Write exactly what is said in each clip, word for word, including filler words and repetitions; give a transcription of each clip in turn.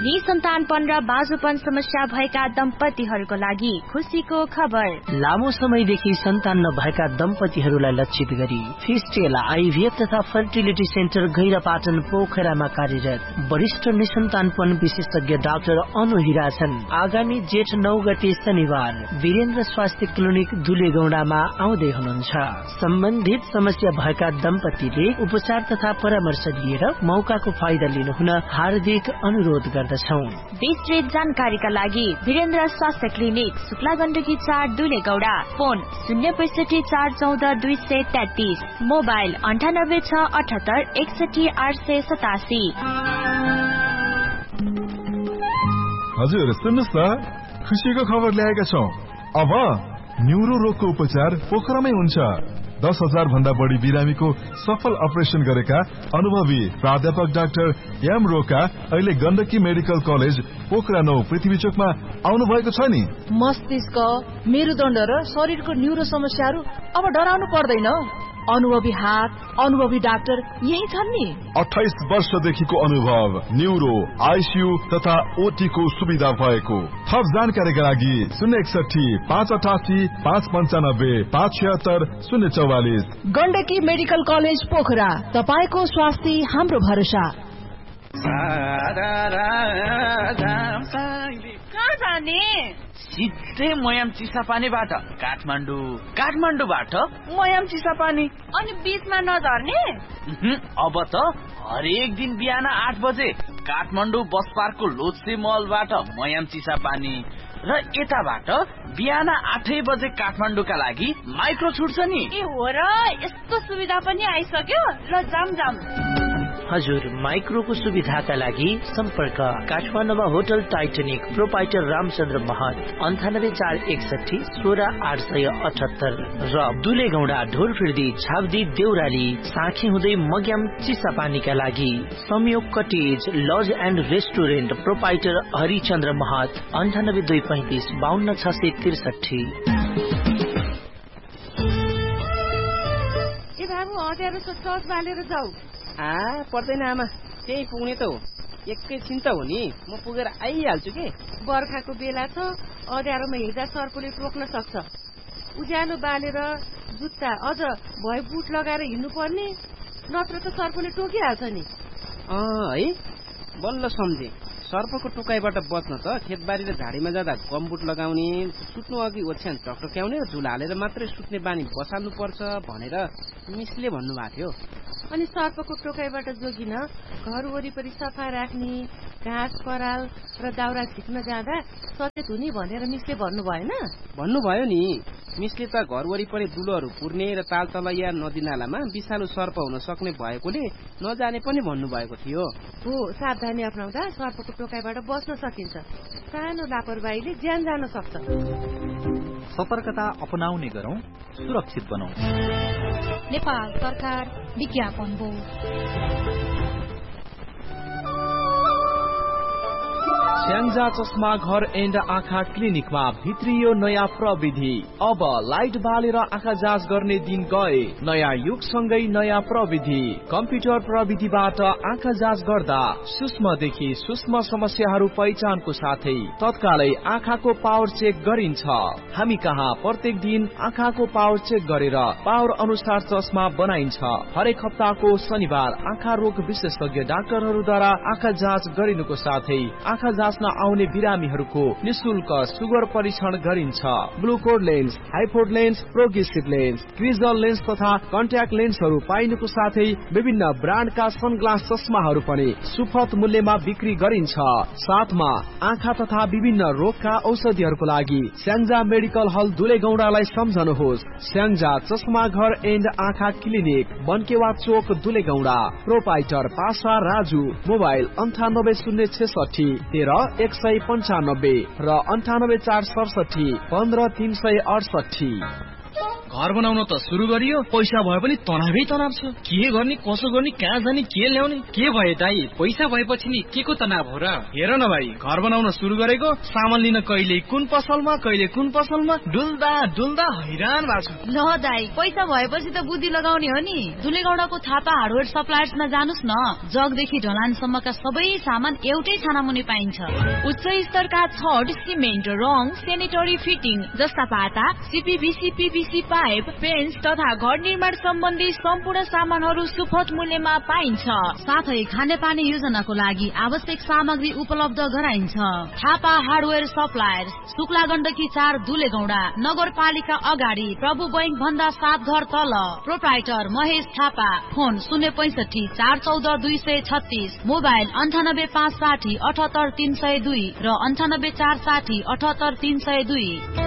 निसन्तानपन र बाजुपन समस्या भएका दम्पतिहरूको लागि खुसीको खबर। लामो समयदेखि सन्तान नभएका दम्पतिहरूलाई लक्षित गरी फिस्टेल आइभीएफ तथा फर्टिलिटी सेन्टर गैरापाटन पोखरामा कार्यरत वरिष्ठ निसन्तानपन विशेषज्ञ डाक्टर अनु हिरा छन्। आगामी जेठ नौ गते शनिबार वीरेन्द्र स्वास्थ्य क्लिनिक दुलेगौडामा आउँदै हुनुहुन्छ। सम्बन्धित समस्या भएका दम्पतिले उपचार तथा परामर्श लिएर मौकाको फाइदा लिनुहुन हार्दिक अनुरोध गर्दछौं। विस्तृत जानकारीका लागि वीरेन्द्र स्वास्थ्य क्लिनिक शुक्ला गण्डकी चार दुलेगौडा, फोन शून्य पैसठी चार चौध दुई सय तेत्तीस, मोबाइल अन्ठानब्बे छ अठहत्तर एकसठी आठ सय सतासी। हजुर सुन्नुहोस् न, खुसीको खबर ल्याएका छौं। अब न्युरो रोगको उपचार पोखरामै हुन्छ। दस हजार भन्दा बढी बिरामीको सफल अपरेसन गरेका अनुभवी प्राध्यापक डाक्टर एम रोका अहिले गण्डकी मेडिकल कलेज पोखरा नौ पृथ्वी चोकमा आउनु भएको छ नि। मस्तिष्क, मेरुदण्ड र शरीरको न्युरो समस्याहरू अब डराउनु पर्दैन। अनुभवी हात, अनुभवी डाक्टर यही छन् नि। अठाइस वर्षदेखिको अनुभव, न्युरो, आइसियू तथा ओटी को सुविधा भएको। थप जानकारीका लागि शून्य एकसठी पाँच अठासी पाँच पन्चानब्बे पाँच छिहत्तर शून्य चौवालिस। गण्डकी मेडिकल कलेज पोखरा, तपाईको स्वास्थ्य हाम्रो भरोसा। कहाँ जाने? सिधै मयाम चिसापानीबाट काठमाडौँ, काठमाडौँबाट मयाम चिसापानी। अनि बीचमा नझर्ने? अब त हरेक दिन बिहान आठ बजे काठमाडौँ बस पार्कको लोत्से मलबाट मयाम चिसापानी र यताबाट बिहान आठै बजे काठमाडौँका लागि माइक्रो छुट्छ नि। ए हो र, यस्तो सुविधा पनि आइसक्यो। ल जाम जाम। हजुर, माइक्रोको सुविधाका लागि सम्पर्क काठमाडौँमा होटल टाइटनिक प्रोपाइटर रामचन्द्र महत अन्ठानब्बे चार एकसठी सोह्र आठ सय अठहत्तर र दुलेगौडा ढोरफिर्दी छाब्दी देउराली साँखी हुँदै मग्याम चिसापानीका लागि संयोग cottage laws and restaurant proprietor Harichandra महत अन्ठानब्बे दुई पैंतिस बाहन्न छ सय त्रिसठी। आ पर्दैन आमा, त्यही पुग्ने त हो। एकैछिन त हो नि, म पुगेर आइहाल्छु कि। बर्खाको बेला छ, अँध्यारोमा हिँड्दा सर्पले टोक्न सक्छ। उज्यालो बालेर जुत्ता अझ भए बुट लगाएर हिँड्नु पर्ने, नत्र त सर्पले टोकिहाल्छ नि। अँ है, बल्ल सम्झे। सर्पको टोकाइबाट बच्न त खेतबारी र झाडीमा जाँदा गमबुट लगाउने, सुत्नु अघि ओछ्यान टक्टक्याउने र झुल हालेर मात्रै सुत्ने बानी बसाल्नु पर्छ भनेर मिसले भन्नुभएको थियो। अनि सर्पको टोकाइबाट जोगिन घर वरिपरि सफा राख्ने, घाँस पराल र दाउरा झिक्न जाँदा सचेत हुने भनेर मिसले भन्नु भएन? भन्नुभयो नि। मिसले त घर वरिपरि दुलोहरू पुर्ने र तालतलैया नदी नालामा विषालु सर्प हुन सक्ने भएकोले नजाने पनि भन्नुभएको थियो। हो, सावधानी अपनाउँदा सर्पको टोकाइबाट बच्न सकिन्छ। सानो लापरवाहीले ज्यान जान सक्छ। सतर्कता अपनाउने गरौं, सुरक्षित बनाऊ। नेपाल सरकार विज्ञापन बोर्ड। स्याङ्जा चस्मा घर एन्ड आँखा क्लिनिकमा भित्रियो नयाँ प्रविधि। अब लाइट बालेर आँखा जाँच गर्ने दिन गए। नयाँ युगसँगै नयाँ प्रविधि। कम्प्युटर प्रविधिबाट आँखा जाँच गर्दा सूक्ष्मदेखि सूक्ष्म समस्याहरू पहिचानको साथै तत्कालै आँखाको पावर चेक गरिन्छ। हामी कहाँ प्रत्येक दिन आँखाको पावर चेक गरेर पावर अनुसार चस्मा बनाइन्छ। हरेक हप्ताको शनिबार आँखा रोग विशेषज्ञ डाक्टरहरूद्वारा आँखा जाँच गरिनुको साथै आँखा जाँच्न आउने बिरामीहरूको निशुल्क सुगर परीक्षण गरिन्छ। ग्लुकोड lens, हाइपोड lens, progressive lens, क्रिजल lens तथा कन्ट्याक्ट लेन्सहरू पाइनुको साथै विभिन्न ब्रान्डका सनग्लास चस्माहरू पनि सुपथ मूल्यमा बिक्री गरिन्छ। साथमा आँखा तथा विभिन्न रोगका औषधिहरूको लागि स्याङ्जा मेडिकल हल दुलेगौडालाई सम्झनुहोस्। स्याङ्जा चस्मा घर एन्ड आँखा क्लिनिक, बनकेवा चोक दुलेगौडा। प्रोपाइटर पासा राजु। मोबाइल अन्ठानब्बे शून्य छेसठी तेह्र एक सय पन्चानब्बे र अन्ठानब्बे चार सडसठी पन्ध्र तीन सय अडसठी। घर बनाउन त सुरु गरियो, पैसा भए पनि तनावै तनाव छ। के गर्ने, कसो गर्ने, कहाँ जाने, के ल्याउने? के भयो दाइ, पैसा भएपछि नि के को तनाव हो र? हेर न भाइ, घर बनाउन सुरु गरेको, सामान लिन कहिले कुन पसलमा कहिले कुन पसलमा डुल्दा डुल्दा हैरान भएको छु। ल दाइ, पैसा भएपछि त बुद्धि लगाउने हो नि। दुलेगौडाको थापा हार्डवेयर सप्लायर्समा जानुस् न। जगदेखि ढलानसम्मका सबै सामान एउटै छानामुनि पाइन्छ। उच्च स्तरका छड, सिमेन्ट, रङ, सेनिटरी फिटिङ जस्ता पाता, सीपीभीसी, पीभीसी पाइप, पेन्स तथा घर निर्माण सम्बन्धी सम्पूर्ण सामानहरू सुपथ मूल्यमा पाइन्छ। साथै खानेपानी योजनाको लागि आवश्यक सामग्री उपलब्ध गराइन्छ। थापा हार्डवेयर सप्लायर्स, शुक्ला गण्डकी चार, दुलेगौडा, नगरपालिका अगाडि, प्रभु बैंक भन्दा सात घर तल। प्रोप्राइटर महेश थापा। फोन शून्य पैंसठी चार चौध दुई सय छत्तीस, मोबाइल अन्ठानब्बे पाँच साठी अठहत्तर तीन सय दुई र अन्ठानब्बे चार साठी अठहत्तर तीन सय दुई।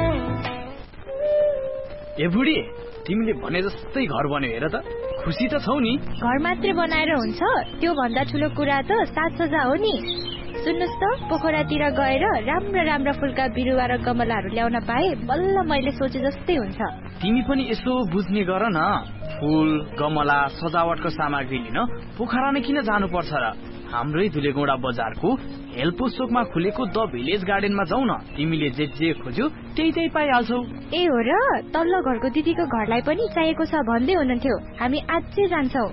ए बुढी, तिमीले भने जस्तै घर बन्यो हेर त। खुसी त छौ नि? घर मात्रै बनाएर हुन्छ? त्यो भन्दा ठुलो कुरा त साजसज्जा हो नि। सुन्नुस् त, पोखरातिर गएर राम्रा राम्रा फुलका बिरुवा र गमलाहरू ल्याउन पाए बल्ल मैले सोचे जस्तै हुन्छ। तिमी पनि यसो बुझ्ने गर न। फूल, गमला, सजावटको सामग्री लिन पोखरा नै किन जानु पर्छ र? हाम्रै दुलेगौडा बजारको हेल्पो चोकमा खुलेको द भिलेज गार्डनमा जाउँ न। तिमीले जे जे खोज्यौ त्यही त्यही पाइहाल्छौ। ए हो र? तल्लो घरको दिदीको घरलाई पनि चाहिएको छ भन्दै हुनुहुन्थ्यो। हामी आजै जान्छौ।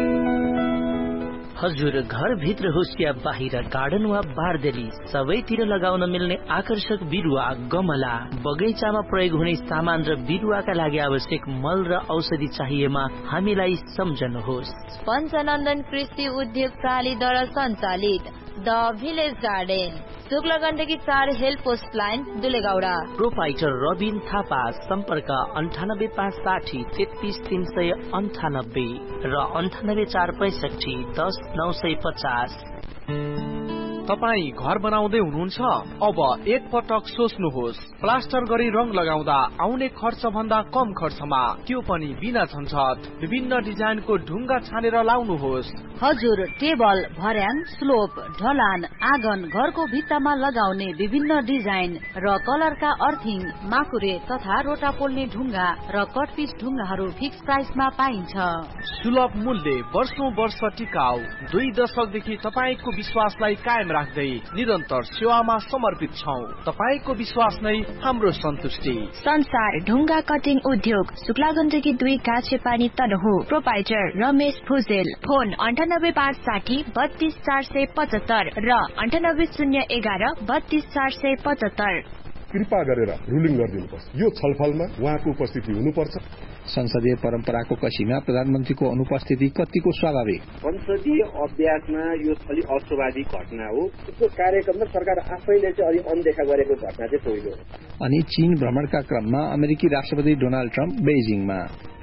हजुर, घर भित्र होस् या बाहिर, गार्डन वा बारदेली, सबैतिर लगाउन मिल्ने आकर्षक बिरुवा, गमला, बगैँचामा प्रयोग हुने सामान र बिरुवाका लागि आवश्यक मल र औषधि चाहिएमा हामीलाई सम्झनुहोस्। पञ्चनन्दन कृषि उद्योग प्रणालीद्वारा सञ्चालित the village garden, Shukla Gandaki चार, help post line, दुलेगौडा। Proprietor Rabin Thapa. सम्पर्क अन्ठानब्बे पाँच साठी तेत्तीस तीन सय अन्ठानब्बे र अन्ठानब्बे चार पैंसठी दस नौ सय पचास। तपाई घर बनाउँदै हुनुहुन्छ? अब एक पटक सोच्नुहोस्। प्लास्टर गरी रङ लगाउँदा आउने खर्च भन्दा कम खर्चमा, त्यो पनि बिना झन्झट। विभिन्न डिजाइनको ढुङ्गा छानेर लाउनुहोस्। हजुर, टेबल, भर्याङ, स्लोप, ढलान, आँगन, घरको भित्तामा लगाउने विभिन्न डिजाइन र कलरका अर्थिङ, माकुरे तथा रोटा पोल्ने ढुङ्गा र कटपिस ढुङ्गाहरू फिक्स प्राइसमा पाइन्छ। सुलभ मूल्य, वर्षौं वर्ष टिकाउ। दुई दशकदेखि तपाईँको विश्वासलाई कायम राख्दै निरन्तर सेवामा समर्पित छौं। तपाईँको विश्वास नै हाम्रो सन्तुष्टि। संसार ढुङ्गा कटिङ उद्योग, शुक्ला गण्डकी दुई, काछेपानी, तनहु। प्रोपाइटर रमेश भुजेल। फोन अन्ठानब्बे पाँच साठी बत्तीस चार सय पचहत्तर र अन्ठानब्बे शून्य एघार बत्तीस चार सय पचहत्तर। कृपा गरेर रुलिङ गरिदिनुपर्छ। यो छलफलमा उहाँको उपस्थिति हुनुपर्छ। संसदीय परम्पराको कसीमा प्रधानमन्त्रीको अनुपस्थिति कतिको स्वाभाविक? संसदीय अभ्यासमा यो अलि अस्वाभाविक घटना हो। यसको कार्यक्रममा सरकार आफैले चाहिँ अलि अनदेखा गरेको घटना चाहिँ पहिलो हो। अनि चीन भ्रमणका क्रममा अमेरिकी राष्ट्रपति डोनाल्ड ट्रम्प बेजिङमा।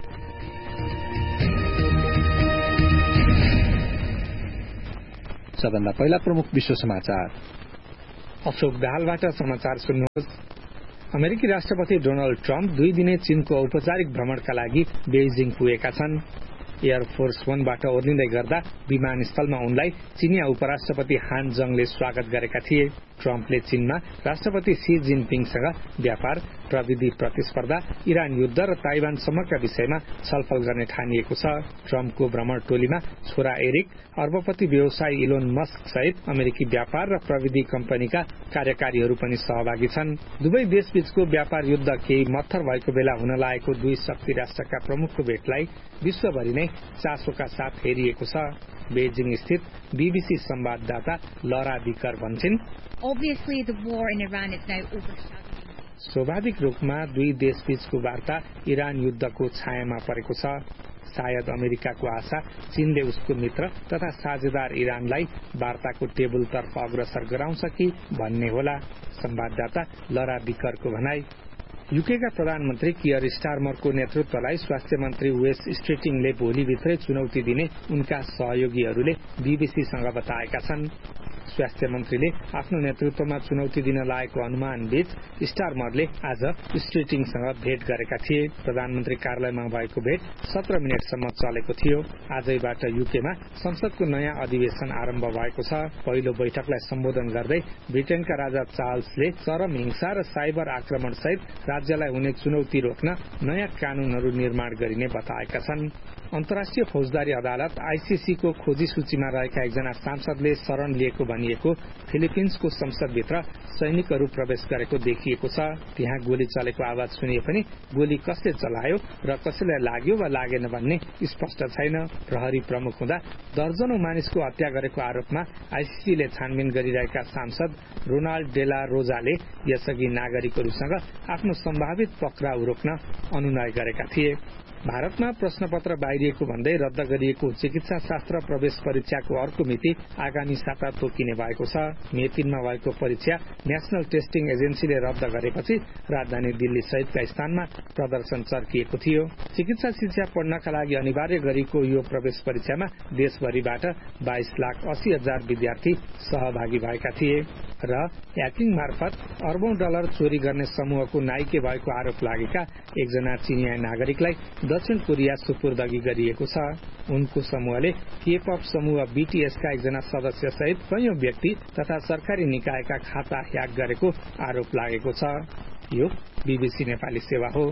सबभन्दा पहिला प्रमुख विश्व समाचार। अशोक दाहालबाट समाचार सुन्नुहोस्। अमेरिकी राष्ट्रपति डोनाल्ड ट्रम्प दुई दिने चीनको औपचारिक भ्रमणका लागि बेजिङ पुगेका छन्। एयरफोर्स वानबाट ओर्लिँदै गर्दा विमानस्थलमा उनलाई चीनिया उपराष्ट्रपति हान जङले स्वागत गरेका थिए। ट्रम्पले चीनमा राष्ट्रपति सी जिनपिङसँग व्यापार, प्रविधि प्रतिस्पर्धा, इरान युद्ध र ताइवानसम्मका विषयमा छलफल गर्ने ठानिएको छ। ट्रम्पको भ्रमण टोलीमा छोरा एरिक, अर्बपति व्यवसायी इलोन मस्क सहित अमेरिकी व्यापार र प्रविधि कम्पनीका कार्यकारीहरू पनि सहभागी छन्। दुवै देशबीचको व्यापार युद्ध केही मत्थर भएको बेला हुन लागेको दुई शक्ति राष्ट्रका प्रमुखको भेटलाई विश्वभरि नै चासोका साथ हेरिएको छ। बेजिङ स्थित बीबीसी संवाददाता लरा बिकर भन्छन्, स्वाभाविक रूपमा दुई देशबीचको वार्ता इरान युद्धको छायामा परेको छ। सायद अमेरिकाको आशा चीनले उसको मित्र तथा साझेदार इरानलाई वार्ताको टेबलतर्फ अग्रसर गराउँछ कि भन्ने होला। संवाददाता लरा बिकरको भनाई। यूकेका प्रधानमन्त्री कियर स्टारमरको नेतृत्वलाई स्वास्थ्य मन्त्री वेस स्ट्रेटिङले भोलिभित्रै चुनौती दिने उनका सहयोगीहरूले बीबीसीसँग बताएका छन्। स्वास्थ्य मन्त्रीले आफ्नो नेतृत्वमा चुनौती दिन लागेको अनुमान बीच स्टारमरले आज स्ट्रेटिङसँग भेट गरेका थिए। प्रधानमन्त्री कार्यालयमा भएको भेट सत्र मिनटसम्म चलेको थियो। आजैबाट युकेमा संसदको नयाँ अधिवेशन आरम्भ भएको छ। पहिलो बैठकलाई सम्बोधन गर्दै ब्रिटेनका राजा चार्ल्सले चरम हिंसा र साइबर आक्रमण सहित राज्यलाई हुने चुनौती रोक्न नयाँ कानूनहरू निर्माण गरिने बताएका छन्। अन्तर्राष्ट्रिय फौजदारी अदालत आईसीसी को खोजी सूचीमा रहेका एकजना सांसदले शरण लिएको भनिएको फिलिपिन्सको संसदभित्र सैनिकहरू प्रवेश गरेको देखिएको छ। त्यहाँ गोली चलेको आवाज सुनिए पनि गोली कसले चलायो र कसैलाई लाग्यो वा लागेन भन्ने स्पष्ट छैन। प्रहरी प्रमुख हुँदा दर्जनौं मानिसको हत्या गरेको आरोपमा आईसीसीले छानबिन गरिरहेका सांसद रोनाल्ड डेला रोजाले यसअघि नागरिकहरूसँग आफ्नो सम्भावित पक्राउ रोक्न अनुनय गरेका थिए। भारतमा प्रश्नपत्र बाहिरिएको भन्दै रद्द गरिएको चिकित्सा शास्त्र प्रवेश परीक्षाको अर्को मिति आगामी साता तोकिने भएको छ। मे तीनमा भएको परीक्षा नेशनल टेस्टिङ एजेन्सीले रद्द गरेपछि राजधानी दिल्ली सहितका स्थानमा प्रदर्शन चर्किएको थियो। चिकित्सा शिक्षा पढ्नका लागि अनिवार्य गरिएको यो प्रवेश परीक्षामा देशभरिबाट बाइस लाख अस्सी हजार विद्यार्थी सहभागी भएका थिए र ह्याकिङ मार्फत अर्बौं डलर चोरी गर्ने समूहको नाइके भएको आरोप लागेका एकजना चिनिया नागरिकलाई दक्षिण कोरिया सुपुर्दगी गरिएको छ। उनको समूहले के-पप समूह बीटीएस का एकजना सदस्य सहित कैयौं व्यक्ति तथा सरकारी निकायका खाता ह्याक गरेको आरोप लागेको छ। यो बीबीसी नेपाली सेवा हो।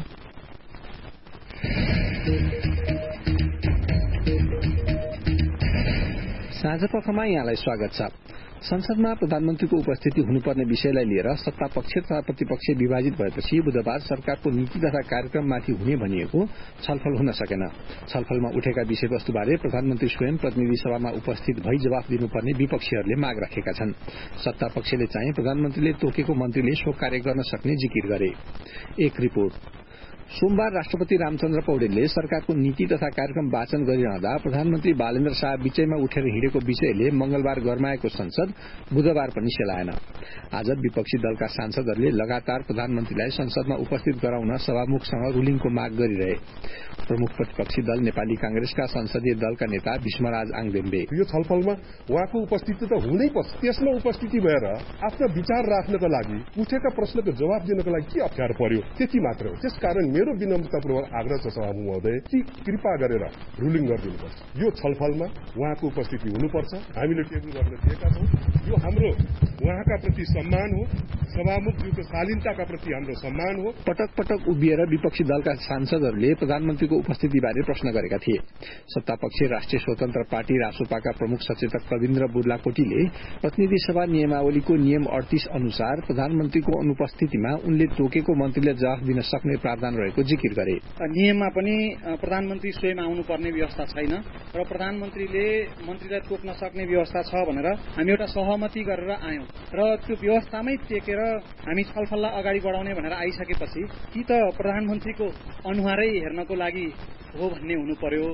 साँझ पखमा यहाँलाई स्वागत छ। संसदमा प्रधानमन्त्रीको उपस्थिति हुनुपर्ने विषयलाई लिएर सत्ता पक्ष तथा प्रतिपक्ष विभाजित भएपछि बुधबार सरकारको नीति तथा कार्यक्रममाथि हुने भनिएको छलफल हुन सकेन। छलफलमा उठेका विषयवस्तुबारे प्रधानमन्त्री स्वयं प्रतिनिधि सभामा उपस्थित भई जवाफ दिनुपर्ने विपक्षीहरूले माग राखेका छन्। सत्ता पक्षले चाहिँ प्रधानमन्त्रीले तोकेको मन्त्रीले सो कार्य गर्न सक्ने जिकिर गरे। एक रिपोर्ट। सोमबार राष्ट्रपति रामचन्द्र पौडेलले सरकारको नीति तथा कार्यक्रम वाचन गरिरहँदा प्रधानमन्त्री बालेन्द्र शाह बीचैमा उठेर हिँडेको विषयले मंगलबार गरमाएको संसद बुधबार पनि सेलाएन। आज विपक्षी दलका सांसदहरूले लगातार प्रधानमन्त्रीलाई संसदमा उपस्थित गराउन सभामुखसँग रुलिङको माग गरिरहे। प्रमुख प्रतिपक्षी दल नेपाली कांग्रेसका संसदीय दलका नेता भीष्मराज आङदेम्बे यो छलफलमा उहाँको उपस्थिति त हुनै पर्छ। त्यसमा उपस्थिति भएर आफ्ना विचार राख्नको लागि उठेका प्रश्नको जवाब दिनको लागि के अप्ठ्यारो पर्यो त्यति मात्र हो। त्यसकारण मेरो विनम्रतापूर्वक आग्रह छ सभामुख महोदय कि कृपा गरेर रुलिङ गरिदिनुपर्छ। यो छलफलमा उहाँको उपस्थिति हुनुपर्छ। हामीले टेबल गर्न दिएका छौं। यो हाम्रो उहाँका प्रति सम्मान हो। सभामुखज्यूको शालीनताका प्रति हाम्रो सम्मान हो। पटक पटक उभिएर विपक्षी दलका सांसदहरूले प्रधानमन्त्रीको उपस्थितिबारे प्रश्न गरेका थिए। सत्तापक्षी राष्ट्रिय स्वतन्त्र पार्टी रासोपाका प्रमुख सचेतक कविन्द्र बुर्लाकोटीले प्रतिनिधि सभा नियमावलीको नियम अडतीस अनुसार प्रधानमन्त्रीको अनुपस्थितिमा उनले तोकेको मन्त्रीले जवाफ दिन सक्ने प्रावधान रहेको जिकिर गरे। नियममा पनि प्रधानमन्त्री स्वयं आउनुपर्ने व्यवस्था छैन र प्रधानमन्त्रीले मन्त्रीलाई तोक्न सक्ने व्यवस्था छ भनेर हामी एउटा सहमति गरेर आयौं र त्यो व्यवस्थामै टेकेर हामी छलफललाई अगाडि बढाउने भनेर आइसकेपछि कि त प्रधानमन्त्रीको अनुहारै हेर्नको लागि हो भन्ने हुनु पर्यो।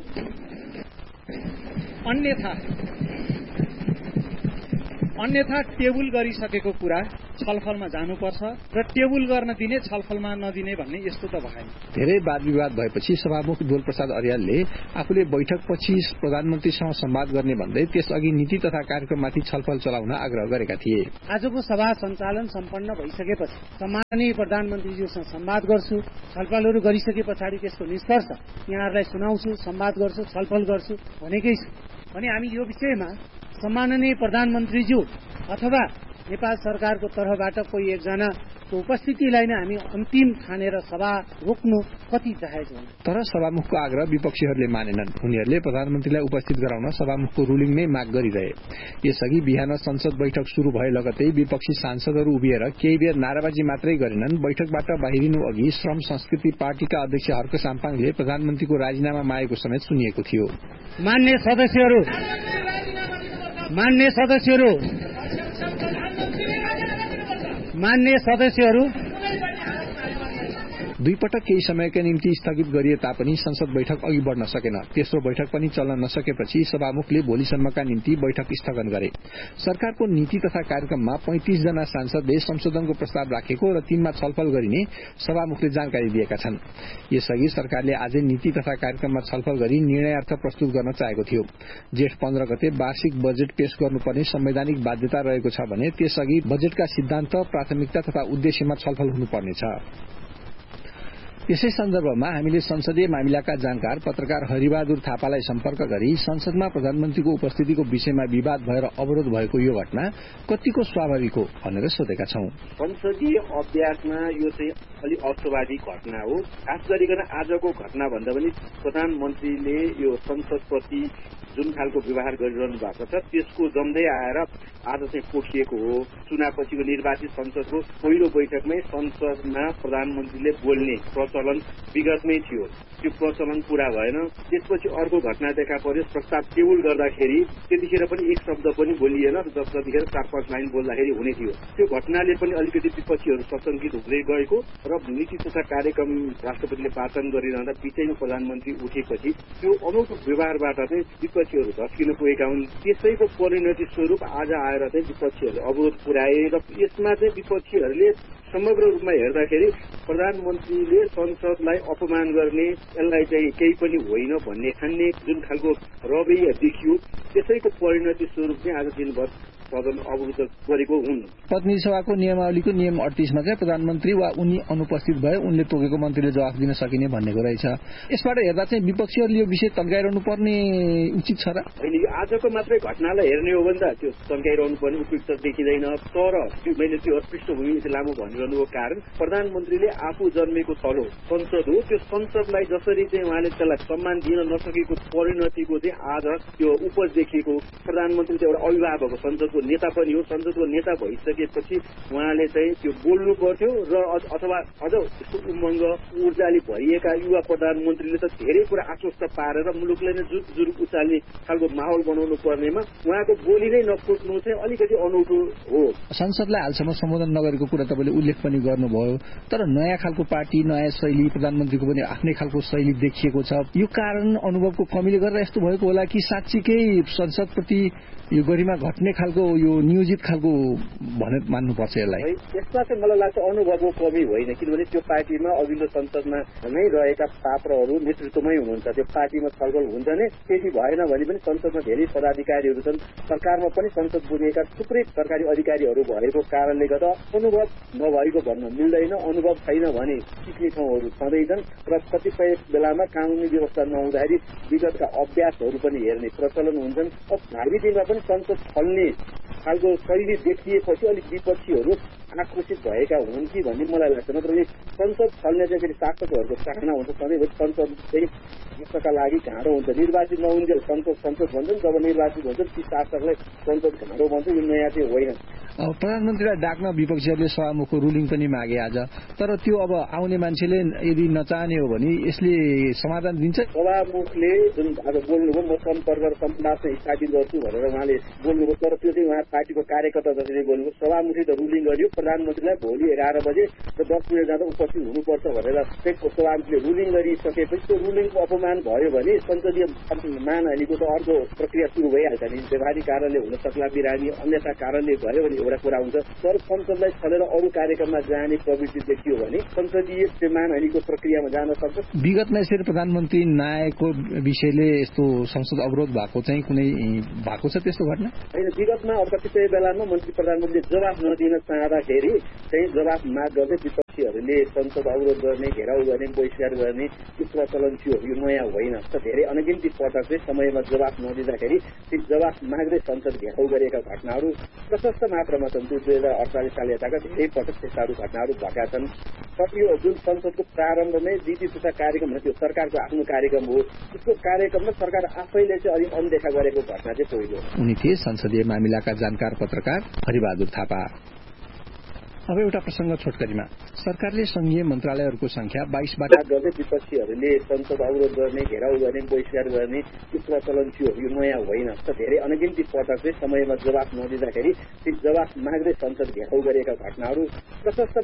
अन्यथा अन्यथा टेबुल गरिसकेको कुरा छलफलमा जानुपर्छ र टेबुल गर्न दिने छलफलमा नदिने भन्ने यस्तो त भएन। धेरै वाद विवाद भएपछि सभामुख दोलप्रसाद अर्यालले आफूले बैठकपछि प्रधानमन्त्रीसँग संवाद गर्ने भन्दै त्यसअघि नीति तथा कार्यक्रममाथि छलफल चलाउन आग्रह गरेका थिए। आजको सभा सञ्चालन सम्पन्न भइसकेपछि सम्माननीय प्रधानमन्त्रीज्यूसँग संवाद गर्छु। छलफलहरू गरिसके पछाडि त्यसको निष्कर्ष यहाँहरूलाई सुनाउँछु, संवाद गर्छु, छलफल गर्छु भनेकै छु। भने हामी यो विषयमा सम्माननीय प्रधानमन्त्रीज्यू अथवा नेपाल सरकारको तर्फबाट कोही एकजनाको उपस्थितिलाई नै हामी अन्तिम ठानेर सभा रोक्नु कति जायज हो। तर सभामुखको आग्रह विपक्षीहरूले मानेनन्। उनीहरूले प्रधानमन्त्रीलाई उपस्थित गराउन सभामुखको रुलिङ नै माग गरिरहे। यसअघि बिहान संसद बैठक शुरू भए लगतै विपक्षी सांसदहरू उभिएर केही बेर नाराबाजी मात्रै गरेनन्। बैठकबाट बाहिरिनु अघि श्रम संस्कृति पार्टीका अध्यक्ष हर्क साम्पाङले प्रधानमन्त्रीको राजीनामा मागेको समेत सुनिएको थियो। मान्य सदस्यहरू मान्य सदस्यहरू मान्य सदस्यहरू दुई पटक केही समयका निम्ति स्थगित गरिए तापनि संसद बैठक अघि बढ़न सकेन। तेस्रो बैठक पनि चल्न नसकेपछि सभामुखले भोलिसम्मका निम्ति बैठक स्थगन गरे। सरकारको नीति तथा कार्यक्रममा पैंतीस जना सांसदले संशोधनको प्रस्ताव राखेको र तीनमा छलफल गरिने सभामुखले जानकारी दिएका छन्। यसअघि सरकारले आजै नीति तथा कार्यक्रममा छलफल गरी निर्णयार्थ प्रस्तुत गर्न चाहेको थियो। जेठ पन्ध्र गते वार्षिक बजेट पेश गर्नुपर्ने संवैधानिक बाध्यता रहेको छ भने त्यसअघि बजेटका सिद्धान्त, प्राथमिकता तथा उद्देश्यमा छलफल हुनुपर्नेछ। यसै सन्दर्भमा हामीले संसदीय मामिलाका जानकार पत्रकार हरिबहादुर थापालाई सम्पर्क गरी संसदमा प्रधानमन्त्रीको उपस्थितिको विषयमा विवाद भएर अवरोध भएको यो घटना कतिको स्वाभाविक हो भनेर सोधेका छौं। संसदीय अभ्यासमा यो चाहिँ अलि अस्वाभाविक घटना हो। खास गरिकन आजको घटना भन्दा पनि प्रधानमन्त्रीले यो संसदप्रति जुन खालको व्यवहार गरिरहनु भएको छ त्यसको जम्दै आएर आज चाहिँ पोखिएको हो। चुनावपछिको निर्वाचित संसदको पहिलो बैठकमै संसदमा प्रधानमन्त्रीले बोल्ने प्रचलन विगतमै थियो। त्यो प्रचलन पूरा भएन। त्यसपछि अर्को घटना देखा पर्यो। प्रस्ताव टेबल गर्दाखेरि त्यतिखेर पनि एक शब्द पनि बोलिएन। जतिखेर चार पाँच लाइन बोल्दाखेरि हुने थियो। त्यो घटनाले पनि अलिकति विपक्षीहरू सशंकित हुँदै गएको र नीति तथा कार्यक्रम राष्ट्रपतिले वाचन गरिरहँदा बिचैमा प्रधानमन्त्री उठेपछि त्यो अनौठो व्यवहारबाट चाहिँ विपक्षीहरू झस्किन पुगेका हुन्। त्यसैको परिणति स्वरूप आज आएर चाहिँ विपक्षीहरूले अवरोध पुर्याए र यसमा चाहिँ विपक्षीहरूले समग्र रूपमा हेर्दाखेरि प्रधानमन्त्रीले संसदलाई अपमान गर्ने, यसलाई चाहिँ केही पनि होइन भन्ने ठान्ने जुन खालको रवैया देखियो त्यसैको परिणति स्वरूप चाहिँ आज दिनभर सदन अवरुद्ध गरेको हुन्। प्रतिनिधि सभाको नियमावलीको नियम अडतीसमा चाहिँ प्रधानमन्त्री वा उनी अनुपस्थित भए उनले तोकेको मन्त्रीले जवाफ दिन सकिने भन्नेको रहेछ। यसबाट हेर्दा चाहिँ विपक्षीहरूले यो विषय तन्काइरहनु पर्ने उचित छ र? होइन, यो आजको मात्रै घटनालाई हेर्ने हो भने त त्यो तन्काइरहनु पर्ने उपयुक्त देखिँदैन। तर मैले त्यो पृष्ठभूमि लामो भनिरहनुको कारण प्रधानमन्त्रीले आफू जन्मेको तलो संसद हो। त्यो संसदलाई जसरी चाहिँ उहाँले त्यसलाई सम्मान दिन नसकेको परिणतिको चाहिँ आज त्यो उपज देखिएको। प्रधानमन्त्री चाहिँ एउटा अभिभावक हो, संसदको नेता पनि हो। संसदको नेता भइसकेपछि उहाँले चाहिँ त्यो बोल्नु पर्थ्यो र अथवा अझ यस्तो उमङ्ग ऊर्जाले भरिएका युवा प्रधानमन्त्रीले त धेरै कुरा आश्वस्त पारेर मुलुकलाई नै जुट जुरुक उचाल्ने खालको माहौल बनाउनु पर्नेमा उहाँको बोली नै नफुट्नु चाहिँ अलिकति अनौठो हो। संसदलाई हालसम्म सम्बोधन नगरेको कुरा तपाईँले उल्लेख पनि गर्नुभयो। तर नयाँ खालको पार्टी, नयाँ शैली, प्रधानमन्त्रीको पनि आफ्नै खालको शैली देखिएको छ। यो कारण अनुभवको कमीले गर्दा यस्तो भएको होला कि साँच्चीकै संसदप्रति यो गरिमा घट्ने खालको यो नियोजित खालको भनेर मान्नुपर्छ यसलाई? यसमा चाहिँ मलाई लाग्छ अनुभवको कमी होइन, किनभने त्यो पार्टीमा अघिल्लो संसदमा नै रहेका पात्रहरू नेतृत्वमै हुनुहुन्छ। त्यो पार्टीमा छलफल हुन्छ नै, त्यति भएन भने पनि संसदमा धेरै पदाधिकारीहरू छन्। सरकारमा पनि संसद बुझेका थुप्रै सरकारी अधिकारीहरू भएको कारणले गर्दा अनुभव नभएको भन्न मिल्दैन। अनुभव छैन भने सिक्ने ठाउँहरू छँदैछन् र कतिपय बेलामा कानूनी व्यवस्था नहुँदाखेरि विगतका अभ्यासहरू पनि हेर्ने प्रचलन हुन्छन्। अब भावी दिनमा पनि संसद छल्ने खालको शैली देखिएपछि अलिक विपक्षीहरू आक्रोशित भएका हुन् कि भन्ने मलाई लाग्छ। नत्र भने संसद छल्ने चाहिँ फेरि शासकहरूको चाहना हुन्छ। सधैँभरि संसद चाहिँ देशका लागि घाँडो हुन्छ। निर्वाचित नहुन्जेल संसद संसद भन्छन्, जब निर्वाचित हुन्छ ती शासकलाई संसद घाँडो भन्छ। यो नयाँ चाहिँ होइन। प्रधानमन्त्रीलाई डाक्न विपक्षीहरूले सभामुखको रुलिङ पनि मागे आज। तर त्यो अब आउने मान्छेले यदि नचाहने हो भने यसले समाधान दिन्छ? सभामुखले जुन आज बोल्नुभयो म सम्पर्क र सम्वाद स्थापित गर्छु भनेर उहाँले बोल्नुभयो, तर त्यो चाहिँ उहाँ पार्टीको कार्यकर्ता जसरी बोल्नुभयो। सभामुखले त रुलिङ गर्यो प्रधानमन्त्रीलाई भोलि एघार बजे र दस मिनट जाँदा उपस्थित हुनुपर्छ भनेर सभामुखले रुलिङ गरिसकेपछि त्यो रुलिङको अपमान भयो भने संसदीय मानहानिको त अर्को प्रक्रिया सुरु भइहाल्छ नि। व्यवहारिक कारणले हुन सक्ला, बिरामी अन्यथा कारणले भयो भने एउटा कुरा हुन्छ। तर संसदलाई छलेर अरू कार्यक्रममा जाने प्रवृत्ति देखियो भने संसदीय मानहानिको प्रक्रियामा जान सक्छ। विगतमा यसरी प्रधानमन्त्री नआएको विषयले यस्तो संसद अवरोध भएको चाहिँ कुनै भएको छ त्यस्तो घटना? होइन, विगतमा अब कतिपय बेलामा मन्त्री प्रधानमन्त्रीले जवाफ नदिन चाहँदाखेरि चाहिँ जवाफ माग गर्दै विपक्षीहरूले संसद अवरोध गर्ने, घेराउ गर्ने, बहिष्कार गर्ने यो प्रचलन थियो। यो नयाँ होइन। धेरै अनगिन्ती पटक चाहिँ समयमा जवाफ नदिँदाखेरि ती जवाफ माग्दै संसद घेराउ गरेका घटनाहरू प्रशस्त मात्रामा छन्। दुई हजार अडचालिस साल यताका धेरै पटक त्यस्ताहरू घटनाहरू भएका छन्। तर यो जुन संसदको प्रारम्भमै नीति तथा कार्यक्रम त्यो सरकारको आफ्नो कार्यक्रम हो, त्यसको कार्यक्रममा सरकार आफैले चाहिँ अलिक अनदेखा गरेको घटना चाहिँ पहिलो। उनी थिए संसदीय मामिलाका जानकार पत्रकार हरिबहादुर थापा। अब एउटा प्रसंग छोटकरीमा सरकारले संघीय मन्त्रालयहरूको संख्या बाइसबाट गर्दै विपक्षीहरूले संसद अवरोध गर्ने, घेराउ गर्ने, बहिष्कार गर्ने यो प्रचलन थियो। यो नयाँ होइन। धेरै अनगिन्ती पटक चाहिँ समयमा जवाफ नदिँदाखेरि ती जवाफ माग्दै संसद घेराउ गरेका घटनाहरू प्रशस्त